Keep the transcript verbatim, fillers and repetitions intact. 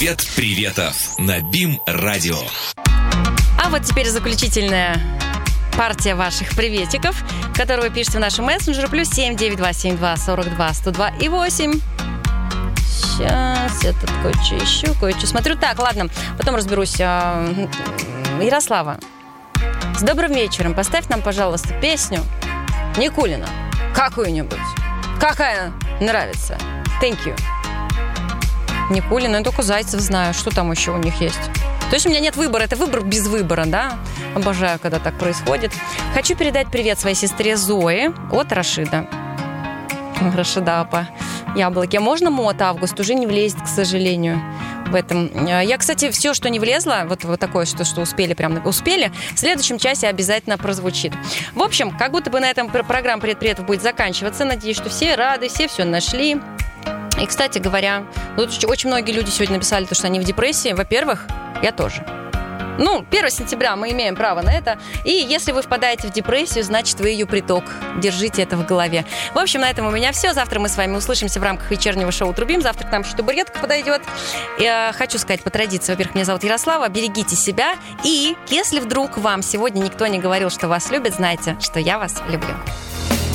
Привет приветов на БИМ-радио. А вот теперь заключительная партия ваших приветиков, которую вы пишете в нашем мессенджере. Плюс семь девять два семь два сорок два сто два и восемь. Сейчас я тут кое-что ищу, кое-что смотрю. Так, ладно, потом разберусь. Ярослава, с добрым вечером. Поставь нам, пожалуйста, песню Никулина. Какую-нибудь. Какая нравится. Thank you. Никулина, я только Зайцев знаю. Что там еще у них есть? То есть у меня нет выбора. Это выбор без выбора, да? Обожаю, когда так происходит. Хочу передать привет своей сестре Зое от Рашида. Рашида по яблоке. Можно мод август? Уже не влезет, к сожалению, в этом. Я, кстати, все, что не влезло, вот, вот такое, что, что успели, прям успели, в следующем часе обязательно прозвучит. В общем, как будто бы на этом программа «Предприятов» будет заканчиваться. Надеюсь, что все рады, все все нашли. И, кстати говоря, тут очень многие люди сегодня написали, что они в депрессии. Во-первых, я тоже. Ну, первого сентября мы имеем право на это. И если вы впадаете в депрессию, значит, вы ее приток. Держите это в голове. В общем, на этом у меня все. Завтра мы с вами услышимся в рамках вечернего шоу «Трубим». Завтра к нам еще табуретка подойдет. Я хочу сказать по традиции. Во-первых, меня зовут Ярослава. Берегите себя. И если вдруг вам сегодня никто не говорил, что вас любит, знайте, что я вас люблю.